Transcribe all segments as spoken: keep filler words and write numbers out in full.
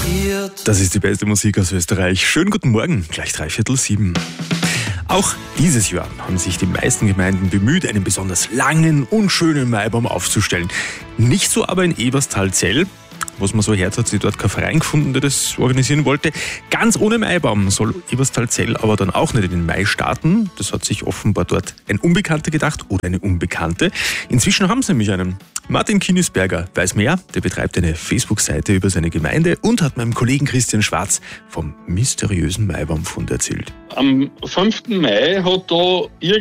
Das ist die beste Musik aus Österreich. Schönen guten Morgen, gleich dreiviertel sieben. Auch dieses Jahr haben sich die meisten Gemeinden bemüht, einen besonders langen und schönen Maibaum aufzustellen. Nicht so aber in Eberstal-Zell. Was man so hört, hat sich dort kein Verein gefunden, der das organisieren wollte. Ganz ohne Maibaum soll Eberstal-Zell aber dann auch nicht in den Mai starten. Das hat sich offenbar dort ein Unbekannter gedacht oder eine Unbekannte. Inzwischen haben sie nämlich einen. Martin Kinisberger weiß mehr. Der betreibt eine Facebook-Seite über seine Gemeinde und hat meinem Kollegen Christian Schwarz vom mysteriösen Maibaumfund erzählt. Am fünften Mai hat da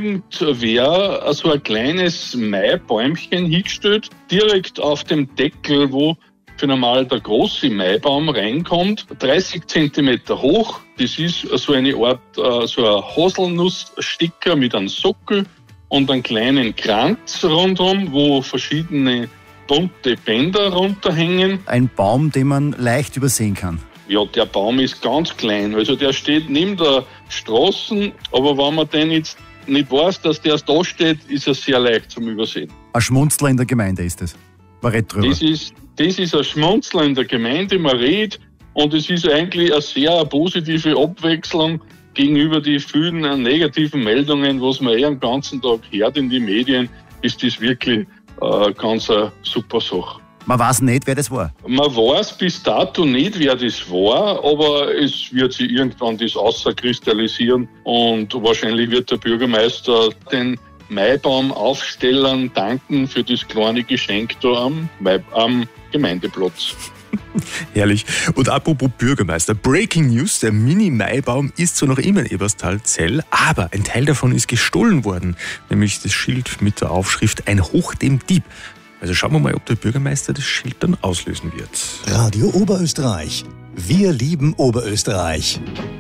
irgendwer so ein kleines Maibäumchen hingestellt, direkt auf dem Deckel, wo für normal der große Maibaum reinkommt, dreißig Zentimeter hoch. Das ist so eine Art, so ein Haselnusssticker mit einem Sockel und einem kleinen Kranz rundherum, wo verschiedene bunte Bänder runterhängen. Ein Baum, den man leicht übersehen kann. Ja, der Baum ist ganz klein. Also der steht neben der Straße, aber wenn man den jetzt nicht weiß, dass der da steht, ist er sehr leicht zum Übersehen. Ein Schmunzler in der Gemeinde ist es. Man redet drüber. Das ist, das ist ein Schmunzler in der Gemeinde, man redet, und es ist eigentlich eine sehr positive Abwechslung gegenüber die vielen negativen Meldungen, was man eh den ganzen Tag hört in den Medien, ist das wirklich äh, ganz eine super Sache. Man weiß nicht, wer das war. Man weiß bis dato nicht, wer das war, aber es wird sich irgendwann das außerkristallisieren und wahrscheinlich wird der Bürgermeister den Maibaumaufstellern danken für das kleine Geschenk da am, Mai- am Gemeindeplatz. Herrlich. Und apropos Bürgermeister, Breaking News, der Mini-Maibaum ist zwar noch immer in Eberstal-Zell, aber ein Teil davon ist gestohlen worden, nämlich das Schild mit der Aufschrift "Ein Hoch dem Dieb". Also schauen wir mal, ob der Bürgermeister das Schild dann auslösen wird. Radio Oberösterreich. Wir lieben Oberösterreich.